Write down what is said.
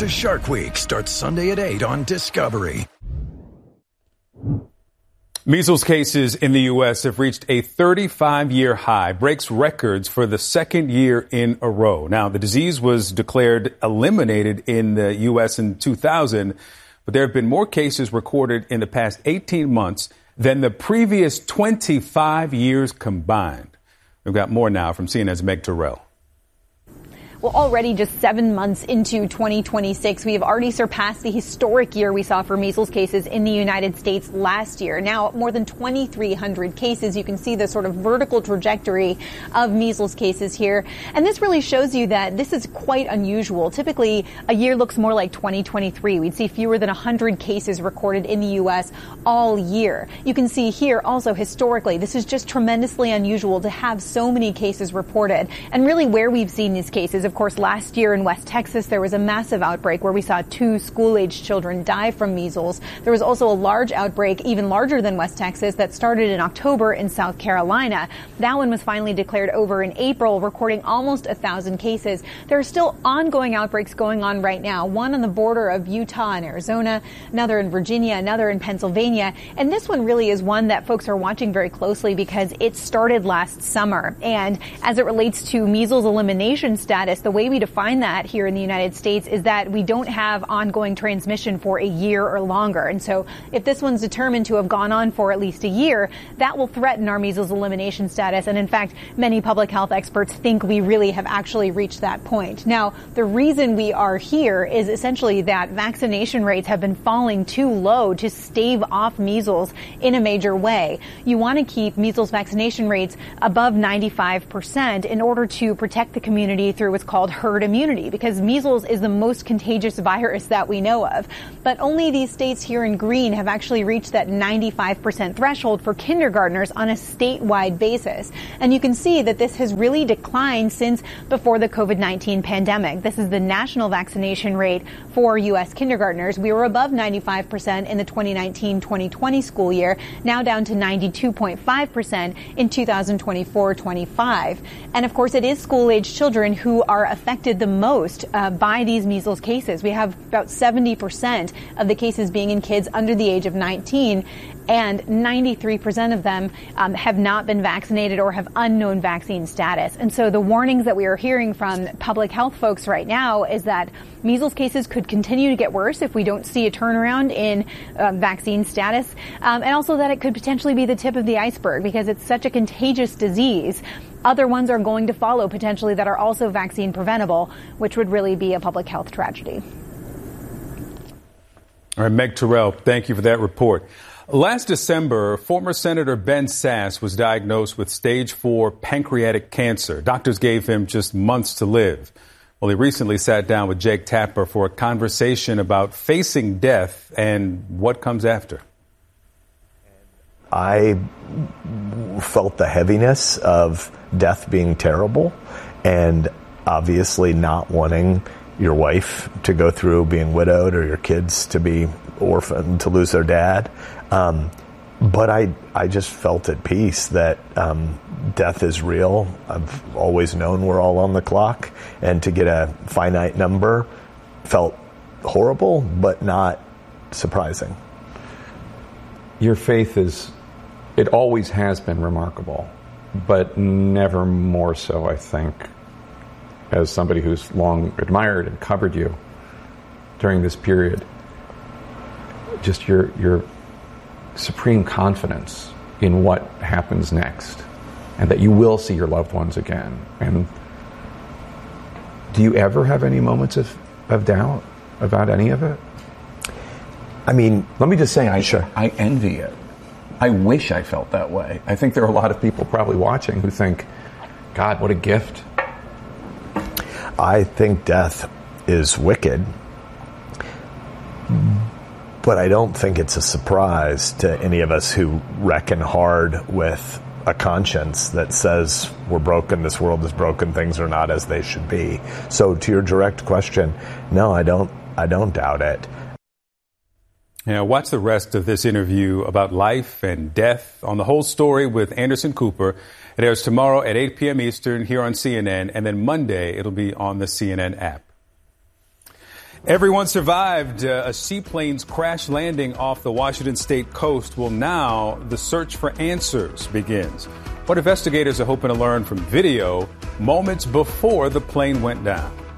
to Shark Week starts Sunday at 8 on Discovery. Measles cases in the U.S. have reached a 35-year high, breaks records for the second year in a row. Now, the disease was declared eliminated in the U.S. in 2000, but there have been more cases recorded in the past 18 months than the previous 25 years combined. We've got more now from CNN's Meg Terrell. Well, already just 7 months into 2026, we have already surpassed the historic year we saw for measles cases in the United States last year. Now, more than 2,300 cases. You can see the sort of vertical trajectory of measles cases here. And this really shows you that this is quite unusual. Typically, a year looks more like 2023. We'd see fewer than 100 cases recorded in the U.S. all year. You can see here also historically, this is just tremendously unusual to have so many cases reported. And really where we've seen these cases, of course, last year in West Texas, there was a massive outbreak where we saw 2 school-aged children die from measles. There was also a large outbreak, even larger than West Texas, that started in October in South Carolina. That one was finally declared over in April, recording almost 1,000 cases. There are still ongoing outbreaks going on right now, one on the border of Utah and Arizona, another in Virginia, another in Pennsylvania. And this one really is one that folks are watching very closely because it started last summer. And as it relates to measles elimination status, the way we define that here in the United States is that we don't have ongoing transmission for a year or longer. And so if this one's determined to have gone on for at least a year, that will threaten our measles elimination status. And in fact, many public health experts think we really have actually reached that point. Now, the reason we are here is essentially that vaccination rates have been falling too low to stave off measles in a major way. You want to keep measles vaccination rates above 95% in order to protect the community through what's called herd immunity, because measles is the most contagious virus that we know of. But only these states here in green have actually reached that 95% threshold for kindergartners on a statewide basis. And you can see that this has really declined since before the COVID-19 pandemic. This is the national vaccination rate for U.S. kindergartners. We were above 95% in the 2019-2020 school year, now down to 92.5% in 2024-25. And of course, it is school-age children who are affected the most by these measles cases. We have about 70% of the cases being in kids under the age of 19, and 93% of them have not been vaccinated or have unknown vaccine status. And so the warnings that we are hearing from public health folks right now is that measles cases could continue to get worse if we don't see a turnaround in vaccine status, and also that it could potentially be the tip of the iceberg because it's such a contagious disease. Other ones are going to follow potentially that are also vaccine preventable, which would really be a public health tragedy. All right, Meg Terrell, thank you for that report. Last December, former Senator Ben Sasse was diagnosed with stage 4 pancreatic cancer. Doctors gave him just months to live. Well, he recently sat down with Jake Tapper for a conversation about facing death and what comes after. I felt the heaviness of death being terrible and obviously not wanting your wife to go through being widowed or your kids to be orphaned, to lose their dad. But I just felt at peace that death is real. I've always known we're all on the clock, and to get a finite number felt horrible, but not surprising. Your faith it always has been remarkable, but never more so, I think, as somebody who's long admired and covered you during this period. Just your supreme confidence in what happens next and that you will see your loved ones again. And do you ever have any moments of doubt about any of it? I mean, let me just say, sure. I envy it. I wish I felt that way. I think there are a lot of people probably watching who think, God, what a gift. I think death is wicked, but I don't think it's a surprise to any of us who reckon hard with a conscience that says we're broken, this world is broken, things are not as they should be. So to your direct question, no, I don't doubt it. Yeah, watch the rest of this interview about life and death on The Whole Story with Anderson Cooper. It airs tomorrow at 8 p.m. Eastern here on CNN, and then Monday it'll be on the CNN app. Everyone survived a seaplane's crash landing off the Washington state coast. Well, now the search for answers begins. What investigators are hoping to learn from video moments before the plane went down.